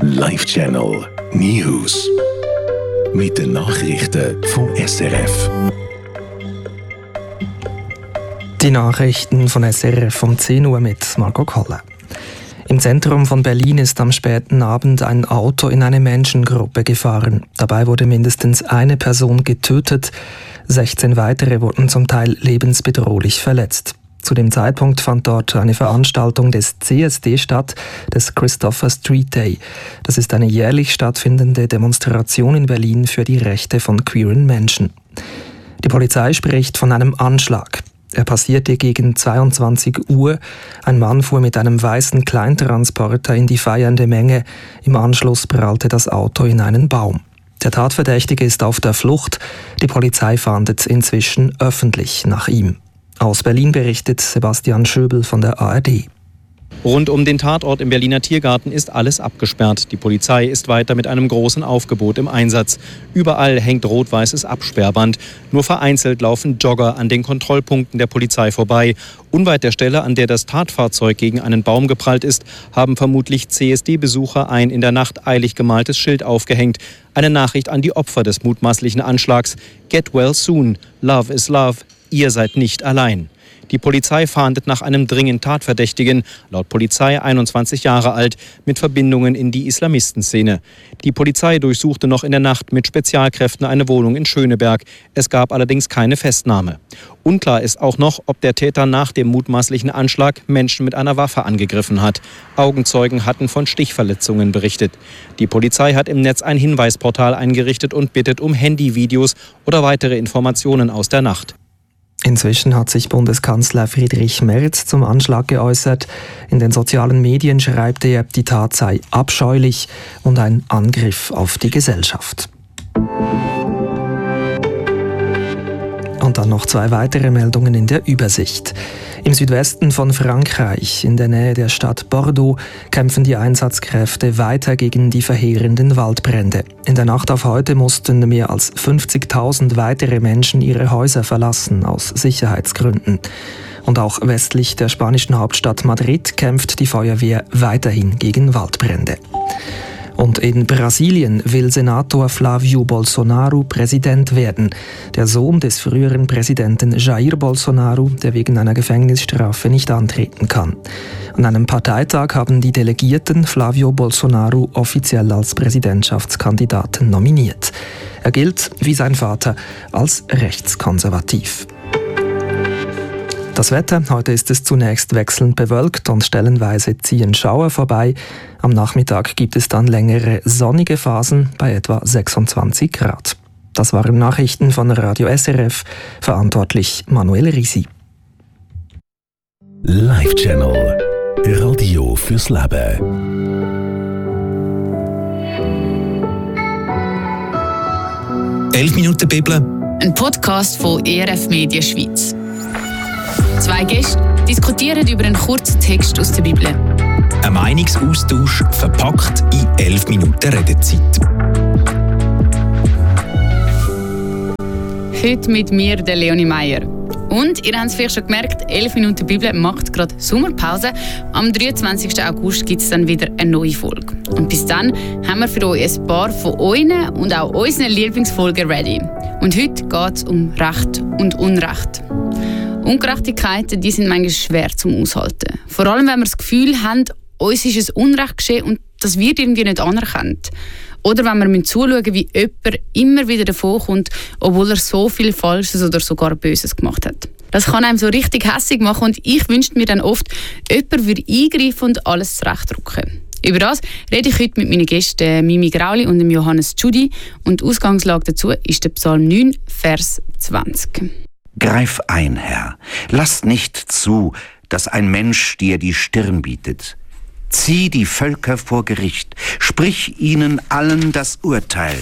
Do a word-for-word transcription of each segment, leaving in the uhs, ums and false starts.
Live Channel News. Mit den Nachrichten vom S R F. Die Nachrichten von S R F um zehn Uhr mit Marco Koller. Im Zentrum von Berlin ist am späten Abend ein Auto in eine Menschengruppe gefahren. Dabei wurde mindestens eine Person getötet, sechzehn weitere wurden zum Teil lebensbedrohlich verletzt. Zu dem Zeitpunkt fand dort eine Veranstaltung des C S D statt, des Christopher Street Day. Das ist eine jährlich stattfindende Demonstration in Berlin für die Rechte von queeren Menschen. Die Polizei spricht von einem Anschlag. Er passierte gegen zweiundzwanzig Uhr. Ein Mann fuhr mit einem weißen Kleintransporter in die feiernde Menge. Im Anschluss prallte das Auto in einen Baum. Der Tatverdächtige ist auf der Flucht. Die Polizei fahndet inzwischen öffentlich nach ihm. Aus Berlin berichtet Sebastian Schöbel von der A R D. Rund um den Tatort im Berliner Tiergarten ist alles abgesperrt. Die Polizei ist weiter mit einem großen Aufgebot im Einsatz. Überall hängt rot-weißes Absperrband. Nur vereinzelt laufen Jogger an den Kontrollpunkten der Polizei vorbei. Unweit der Stelle, an der das Tatfahrzeug gegen einen Baum geprallt ist, haben vermutlich C S D-Besucher ein in der Nacht eilig gemaltes Schild aufgehängt. Eine Nachricht an die Opfer des mutmaßlichen Anschlags. Get well soon. Love is love. Ihr seid nicht allein. Die Polizei fahndet nach einem dringend Tatverdächtigen, laut Polizei einundzwanzig Jahre alt, mit Verbindungen in die Islamistenszene. Die Polizei durchsuchte noch in der Nacht mit Spezialkräften eine Wohnung in Schöneberg. Es gab allerdings keine Festnahme. Unklar ist auch noch, ob der Täter nach dem mutmaßlichen Anschlag Menschen mit einer Waffe angegriffen hat. Augenzeugen hatten von Stichverletzungen berichtet. Die Polizei hat im Netz ein Hinweisportal eingerichtet und bittet um Handyvideos oder weitere Informationen aus der Nacht. Inzwischen hat sich Bundeskanzler Friedrich Merz zum Anschlag geäußert. In den sozialen Medien schreibt er, die Tat sei abscheulich und ein Angriff auf die Gesellschaft. Und dann noch zwei weitere Meldungen in der Übersicht. Im Südwesten von Frankreich, in der Nähe der Stadt Bordeaux, kämpfen die Einsatzkräfte weiter gegen die verheerenden Waldbrände. In der Nacht auf heute mussten mehr als fünfzigtausend weitere Menschen ihre Häuser verlassen, aus Sicherheitsgründen. Und auch westlich der spanischen Hauptstadt Madrid kämpft die Feuerwehr weiterhin gegen Waldbrände. Und in Brasilien will Senator Flávio Bolsonaro Präsident werden. Der Sohn des früheren Präsidenten Jair Bolsonaro, der wegen einer Gefängnisstrafe nicht antreten kann. An einem Parteitag haben die Delegierten Flávio Bolsonaro offiziell als Präsidentschaftskandidaten nominiert. Er gilt, wie sein Vater, als rechtskonservativ. Das Wetter, heute ist es zunächst wechselnd bewölkt und stellenweise ziehen Schauer vorbei. Am Nachmittag gibt es dann längere sonnige Phasen bei etwa sechsundzwanzig Grad. Das waren Nachrichten von Radio S R F, verantwortlich Manuel Risi. Live Channel Radio fürs Leben. elf Minuten Bibel. Ein Podcast von E R F Media Schweiz. Zwei Gäste diskutieren über einen kurzen Text aus der Bibel. Ein Meinungsaustausch verpackt in elf Minuten Redezeit. Heute mit mir, der Leonie Meyer. Und ihr habt es vielleicht schon gemerkt, elf Minuten Bibel macht gerade Sommerpause. Am dreiundzwanzigsten August gibt es dann wieder eine neue Folge. Und bis dann haben wir für euch ein paar von euren und auch unseren Lieblingsfolgen ready. Und heute geht es um Recht und Unrecht. Ungerechtigkeiten, die sind manchmal schwer zum Aushalten. Vor allem, wenn wir das Gefühl haben, uns ist ein Unrecht geschehen und das wird irgendwie nicht anerkannt. Oder wenn wir zuschauen, wie jemand immer wieder davonkommt, obwohl er so viel Falsches oder sogar Böses gemacht hat. Das kann einem so richtig hässig machen und ich wünsche mir dann oft, jemand würde eingreifen und alles zurechtrücken. Über das rede ich heute mit meinen Gästen Mimi Grauli und dem Johannes Tschudi und die Ausgangslage dazu ist der Psalm neun, Vers zwanzig. Greif ein, Herr, lass nicht zu, dass ein Mensch dir die Stirn bietet. Zieh die Völker vor Gericht, sprich ihnen allen das Urteil.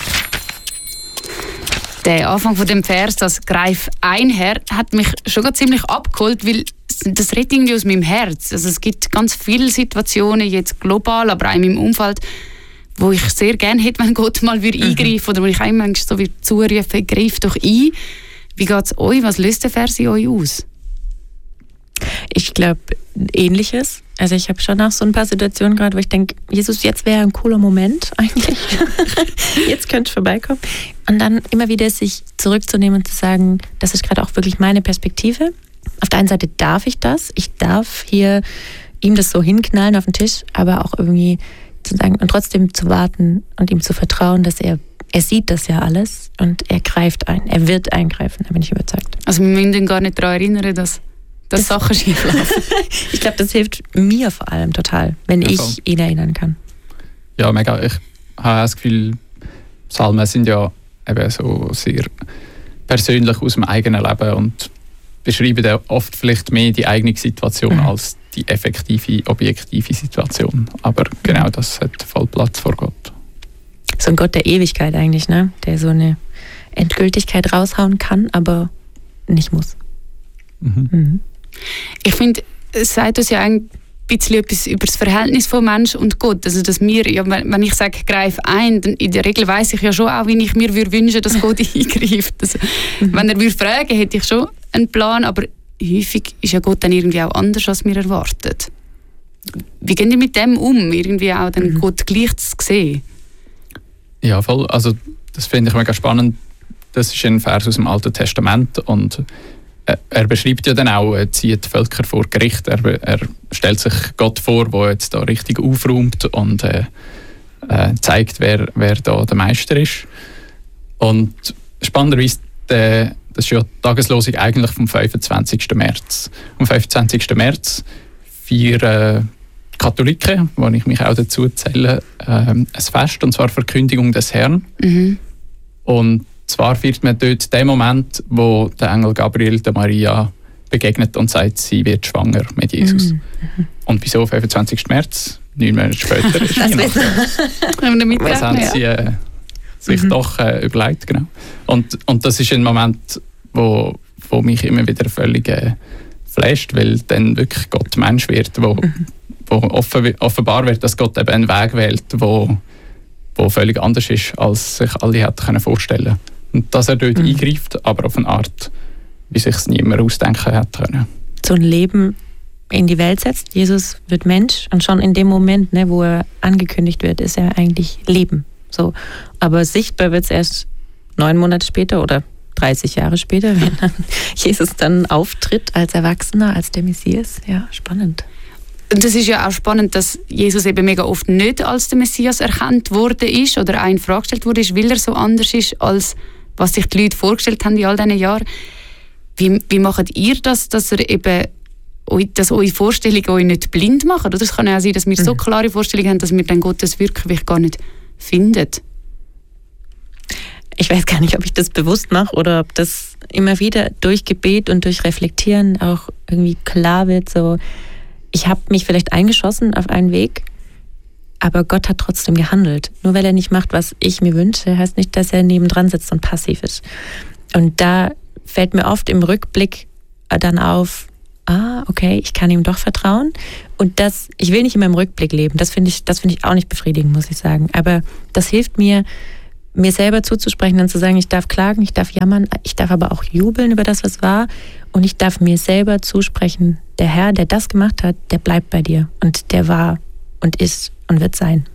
Der Anfang von dem Vers, das «Greif ein, Herr», hat mich schon ziemlich abgeholt, weil das redet irgendwie aus meinem Herz. Also es gibt ganz viele Situationen, jetzt global, aber auch in meinem Umfeld, wo ich sehr gerne hätte, wenn Gott mal eingreifen würde, oder wo ich auch manchmal so zurufe, greif doch ein. Wie geht es euch? Was löst der Vers in euch aus? Ich glaube, Ähnliches. Also ich habe schon auch so ein paar Situationen gerade, wo ich denke, Jesus, jetzt wäre ein cooler Moment eigentlich. Jetzt könnte ich vorbeikommen. Und dann immer wieder sich zurückzunehmen und zu sagen, das ist gerade auch wirklich meine Perspektive. Auf der einen Seite darf ich das. Ich darf hier ihm das so hinknallen auf den Tisch, aber auch irgendwie zu sagen und trotzdem zu warten und ihm zu vertrauen, dass er Er sieht das ja alles und er greift ein. Er wird eingreifen, da bin ich überzeugt. Also wir müssen ihn gar nicht daran erinnern, dass, dass das Sachen schief laufen. Ich glaube, das hilft mir vor allem total, wenn ja, ich ihn erinnern kann. Ja, mega. Ich habe das Gefühl, Psalmen sind ja eben so sehr persönlich aus dem eigenen Leben und beschreiben ja oft vielleicht mehr die eigene Situation mhm. als die effektive, objektive Situation. Aber genau das hat voll Platz vor Gott. So ein Gott der Ewigkeit eigentlich, ne? Der so eine Endgültigkeit raushauen kann, aber nicht muss. Mhm. Mhm. Ich finde, es sagt uns ja ein bisschen etwas über das Verhältnis von Mensch und Gott. Also, dass wir, ja, wenn ich sage, greif ein, dann in der Regel weiss ich ja schon auch, wie ich mir wünsche, dass Gott eingreift. Also, mhm. Wenn er würde fragen, hätte ich schon einen Plan, aber häufig ist ja Gott dann irgendwie auch anders, als wir erwarten. Wie gehen wir mit dem um, irgendwie auch den mhm. Gott gleich zu sehen? Ja, voll. Also das finde ich mega spannend. Das ist ein Vers aus dem Alten Testament und äh, er beschreibt ja dann auch, er zieht Völker vor Gericht. Er, er stellt sich Gott vor, der jetzt da richtig aufräumt und äh, äh, zeigt, wer, wer da der Meister ist. Und spannenderweise, äh, das ist ja die Tageslosung eigentlich vom fünfundzwanzigsten März. Am fünfundzwanzigsten März feiern Katholiken, wo ich mich auch dazu zähle, ähm, ein Fest, und zwar Verkündigung des Herrn. Mhm. Und zwar feiert man dort den Moment, wo der Engel Gabriel der Maria begegnet und sagt, sie wird schwanger mit Jesus. Mhm. Und wieso fünfundzwanzigsten März? Neun Monate später ist Weihnachten. Das haben sie äh, sich mhm. doch äh, überlegt, genau. Und, und das ist ein Moment, wo, wo mich immer wieder völlig äh, flasht, weil dann wirklich Gott Mensch wird, wo mhm. wo offen, offenbar wird, dass Gott eben einen Weg wählt, wo, wo völlig anders ist, als sich alle hätten vorstellen können. Und dass er dort mhm. eingreift, aber auf eine Art, wie sich es niemand ausdenken hätte können. So ein Leben in die Welt setzt, Jesus wird Mensch und schon in dem Moment, ne, wo er angekündigt wird, ist er eigentlich Leben. So. Aber sichtbar wird es erst neun Monate später oder dreißig Jahre später, wenn dann Jesus dann auftritt als Erwachsener, als der Messias. Ja, spannend. Und das ist ja auch spannend, dass Jesus eben mega oft nicht als der Messias erkannt worden ist oder auch in Frage gestellt wurde, weil er so anders ist, als was sich die Leute vorgestellt haben in all diesen Jahren. Wie, wie macht ihr das, dass ihr eben dass eure Vorstellungen euch nicht blind machen? Oder es kann ja auch sein, dass wir mhm. so klare Vorstellungen haben, dass wir dann Gottes wirklich gar nicht finden. Ich weiß gar nicht, ob ich das bewusst mache oder ob das immer wieder durch Gebet und durch Reflektieren auch irgendwie klar wird, so ich habe mich vielleicht eingeschossen auf einen Weg, aber Gott hat trotzdem gehandelt. Nur weil er nicht macht, was ich mir wünsche, heißt nicht, dass er nebendran sitzt und passiv ist. Und da fällt mir oft im Rückblick dann auf, ah, okay, ich kann ihm doch vertrauen. Und das, ich will nicht immer im Rückblick leben. Das finde ich, das finde ich auch nicht befriedigend, muss ich sagen. Aber das hilft mir, mir selber zuzusprechen und zu sagen, ich darf klagen, ich darf jammern, ich darf aber auch jubeln über das, was war. Und ich darf mir selber zusprechen, der Herr, der das gemacht hat, der bleibt bei dir. Und der war und ist und wird sein.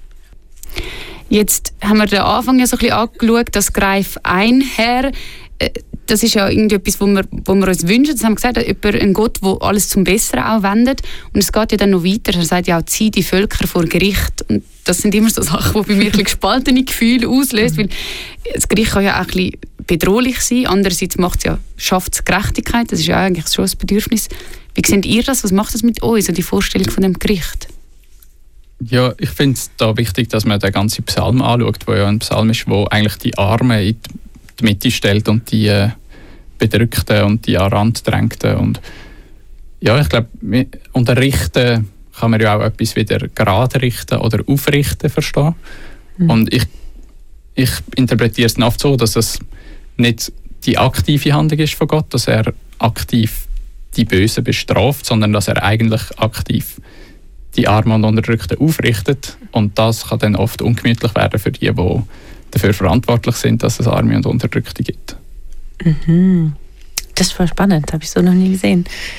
Jetzt haben wir den Anfang ja so ein bisschen angeschaut, das Greif ein, Herr. Das ist ja irgendetwas, wo wir, wo wir uns wünschen. Das haben wir gesagt, über einen Gott, der alles zum Besseren auch wendet. Und es geht ja dann noch weiter. Er sagt ja auch, zieh die Völker vor Gericht. Und das sind immer so Sachen, die bei mir ein gespaltene Gefühle auslösen. Weil das Gericht kann ja auch ein bisschen bedrohlich sein. Andererseits macht es ja, schafft es Gerechtigkeit. Das ist ja eigentlich schon ein Bedürfnis. Wie seht ihr das? Was macht das mit euch, so die Vorstellung von dem Gericht? Ja, ich finde es da wichtig, dass man den ganzen Psalm anschaut, wo ja ein Psalm ist, wo eigentlich die Armen in die Mitte stellt und die äh, Bedrückten und die an den Rand drängten. Und ja, ich glaube, unter Richten kann man ja auch etwas wieder gerade richten oder aufrichten verstehen. Mhm. Und ich, ich interpretiere es oft so, dass es nicht die aktive Handlung ist von Gott, dass er aktiv die Bösen bestraft, sondern dass er eigentlich aktiv die Armen und Unterdrückten aufrichtet. Und das kann dann oft ungemütlich werden für die, die dafür verantwortlich sind, dass es Arme und Unterdrückte gibt. Mhm. Das ist voll spannend, habe ich so noch nie gesehen.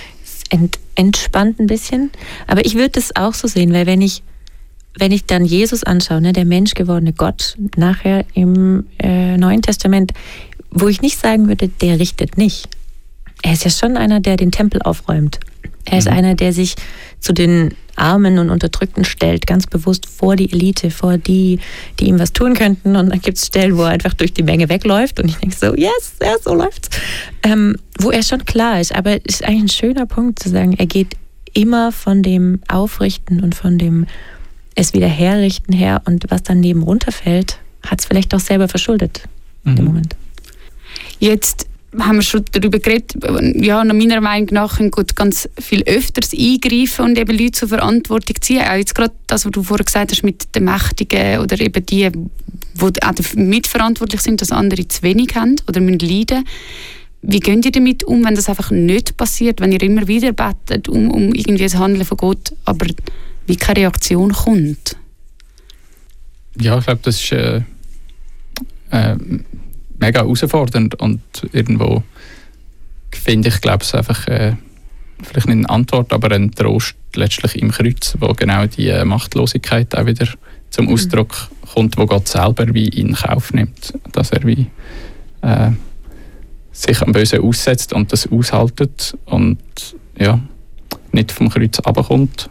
ent, entspannt ein bisschen. Aber ich würde das auch so sehen, weil wenn ich, wenn ich dann Jesus anschaue, ne, der menschgewordene Gott, nachher im äh, Neuen Testament, wo ich nicht sagen würde, der richtet nicht. Er ist ja schon einer, der den Tempel aufräumt. Er ist mhm. einer, der sich zu den Armen und Unterdrückten stellt, ganz bewusst vor die Elite, vor die, die ihm was tun könnten. Und dann gibt es Stellen, wo er einfach durch die Menge wegläuft. Und ich denke so, yes, ja, so läuft's. Ähm, wo er schon klar ist. Aber es ist eigentlich ein schöner Punkt zu sagen, er geht immer von dem Aufrichten und von dem es wieder herrichten her. Und was dann neben runterfällt, hat es vielleicht auch selber verschuldet in mhm. dem Moment. Jetzt haben wir schon darüber geredet, ja, nach meiner Meinung nach können Gott ganz viel öfters eingreifen und eben Leute zur Verantwortung ziehen. Auch jetzt gerade das, was du vorher gesagt hast mit den Mächtigen oder eben die, die auch mitverantwortlich sind, dass andere zu wenig haben oder müssen leiden. Wie geht ihr damit um, wenn das einfach nicht passiert, wenn ihr immer wieder betet um, um irgendwie das Handeln von Gott, aber wie keine Reaktion kommt? Ja, ich glaube, das ist äh, äh, mega herausfordernd und irgendwo finde ich, glaube ich, einfach äh, vielleicht nicht eine Antwort, aber ein Trost letztlich im Kreuz, wo genau die äh, Machtlosigkeit auch wieder zum Ausdruck mhm. kommt, wo Gott selber wie in Kauf nimmt, dass er wie äh, sich am Bösen aussetzt und das aushaltet und ja, nicht vom Kreuz runterkommt.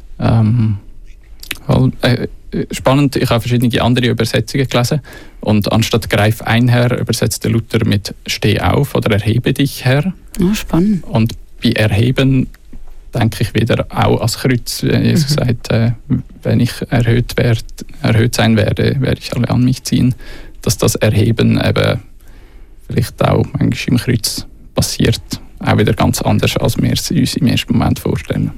Ähm, weil, äh, spannend, ich habe verschiedene andere Übersetzungen gelesen und anstatt «Greif ein, Herr» übersetzt der Luther mit «Steh auf» oder «Erhebe dich, Herr». Oh, spannend. Und bei «Erheben» denke ich wieder auch ans Kreuz. Jesus mhm. sagt, äh, wenn ich erhöht, werd, erhöht sein werde, werde ich alle an mich ziehen. Dass das Erheben eben vielleicht auch manchmal im Kreuz passiert. Auch wieder ganz anders, als wir es uns im ersten Moment vorstellen.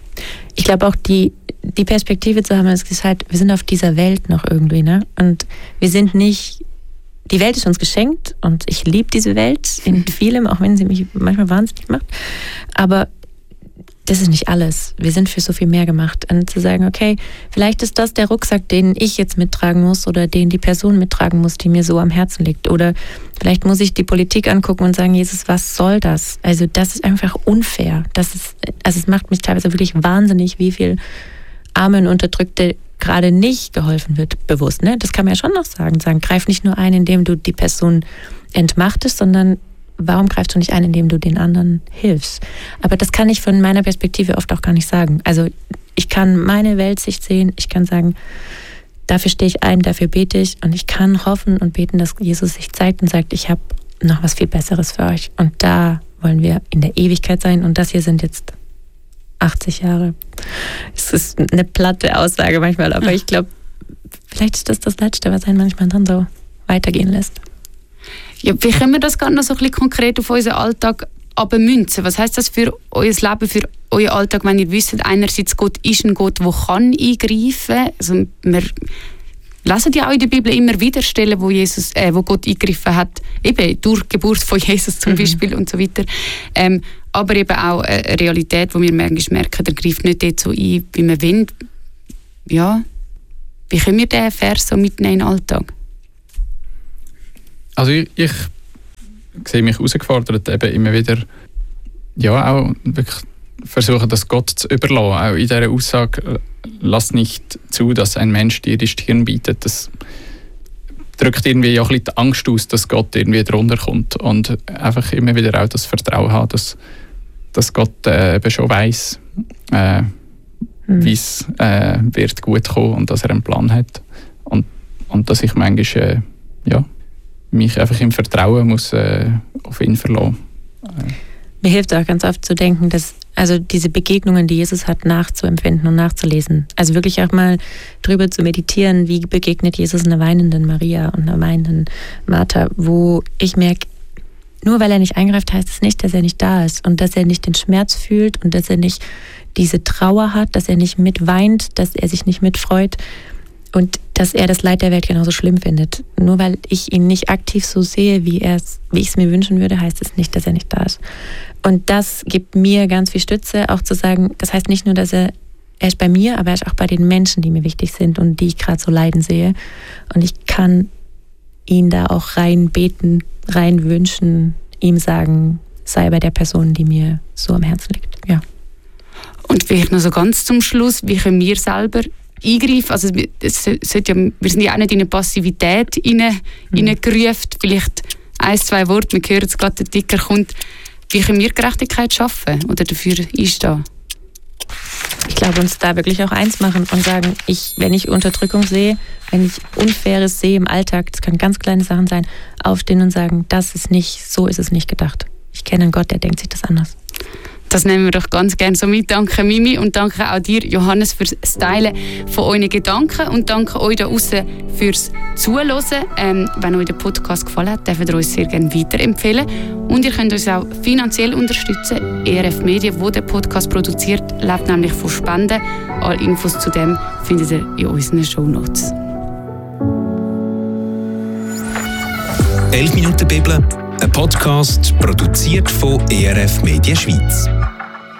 Ich glaube auch, die, die Perspektive zu haben, ist gesagt, wir sind auf dieser Welt noch irgendwie, ne? Und wir sind nicht, die Welt ist uns geschenkt und ich liebe diese Welt in vielem, auch wenn sie mich manchmal wahnsinnig macht. Aber das ist nicht alles. Wir sind für so viel mehr gemacht. Und zu sagen, okay, vielleicht ist das der Rucksack, den ich jetzt mittragen muss oder den die Person mittragen muss, die mir so am Herzen liegt. Oder vielleicht muss ich die Politik angucken und sagen, Jesus, was soll das? Also das ist einfach unfair. Das ist, also es macht mich teilweise wirklich wahnsinnig, wie viel Armen und Unterdrückte gerade nicht geholfen wird, bewusst. Ne? Das kann man ja schon noch sagen. sagen. Greif nicht nur ein, indem du die Person entmachtest, sondern warum greifst du nicht ein, indem du den anderen hilfst? Aber das kann ich von meiner Perspektive oft auch gar nicht sagen. Also ich kann meine Weltsicht sehen, ich kann sagen, dafür stehe ich ein, dafür bete ich und ich kann hoffen und beten, dass Jesus sich zeigt und sagt, ich habe noch was viel Besseres für euch. Und da wollen wir in der Ewigkeit sein und das hier sind jetzt achtzig Jahre. Es ist eine platte Aussage manchmal, aber ich glaube, vielleicht ist das das Letzte, was einen manchmal dann so weitergehen lässt. Ja, wie können wir das gerade noch so ein bisschen konkret auf unseren Alltag abmünzen? Was heisst das für euer Leben, für euren Alltag, wenn ihr wisst, einerseits Gott ist ein Gott, der kann eingreifen. Also wir lesen ja auch in der Bibel immer wieder Stellen, wo, Jesus, äh, wo Gott eingegriffen hat, eben durch die Geburt von Jesus zum mhm. Beispiel und so weiter. Ähm, aber eben auch eine Realität, wo wir manchmal merken, der greift nicht dort so ein, wie wir wollen. Ja, wie können wir diesen Vers so mitnehmen in den Alltag? Also ich, ich sehe mich herausgefordert, eben immer wieder ja, auch wirklich versuchen, das Gott zu überlassen. Auch in dieser Aussage, lass nicht zu, dass ein Mensch dir die Stirn bietet. Das drückt irgendwie ja ein bisschen die Angst aus, dass Gott irgendwie drunter kommt. Und einfach immer wieder auch das Vertrauen haben, dass, dass Gott äh, eben schon weiss, äh, mhm. wie es äh, wird gut kommen und dass er einen Plan hat. Und, und dass ich manchmal äh, ja, mich einfach im Vertrauen muss äh, auf ihn verlassen. Äh. Mir hilft auch ganz oft zu denken, dass also diese Begegnungen, die Jesus hat, nachzuempfinden und nachzulesen. Also wirklich auch mal drüber zu meditieren, wie begegnet Jesus einer weinenden Maria und einer weinenden Martha, wo ich merke, nur weil er nicht eingreift, heißt es nicht, dass er nicht da ist und dass er nicht den Schmerz fühlt und dass er nicht diese Trauer hat, dass er nicht mitweint, dass er sich nicht mitfreut. Und dass er das Leid der Welt genauso schlimm findet. Nur weil ich ihn nicht aktiv so sehe, wie, wie ich es mir wünschen würde, heißt es nicht, dass er nicht da ist. Und das gibt mir ganz viel Stütze, auch zu sagen, das heißt nicht nur, dass er, er ist bei mir, aber er ist auch bei den Menschen, die mir wichtig sind und die ich gerade so leiden sehe. Und ich kann ihn da auch rein beten, rein wünschen, ihm sagen, sei bei der Person, die mir so am Herzen liegt. Ja. Und vielleicht noch so ganz zum Schluss, wie können wir selber eingreifen? Also es sollte ja, wir sind ja auch nicht in eine Passivität hineingerufen. Mhm. Vielleicht ein, zwei Worte, wir hören jetzt gerade, der Ticker kommt. Wie können wir Gerechtigkeit schaffen oder dafür einstehen? Ich glaube, uns da wirklich auch eins machen und sagen, ich, wenn ich Unterdrückung sehe, wenn ich Unfaires sehe im Alltag, das können ganz kleine Sachen sein, aufstehen und sagen, das ist nicht, so ist es nicht gedacht. Ich kenne einen Gott, der denkt sich das anders. Das nehmen wir doch ganz gerne so mit. Danke Mimi und danke auch dir, Johannes, fürs Teilen von euren Gedanken und danke euch da draussen fürs Zuhören. Ähm, wenn euch der Podcast gefallen hat, dürft ihr uns sehr gerne weiterempfehlen. Und ihr könnt uns auch finanziell unterstützen. E R F Media, wo der Podcast produziert, lebt nämlich von Spenden. Alle Infos zu dem findet ihr in unseren Shownotes. elf Minuten Bibel, ein Podcast produziert von E R F Media Schweiz.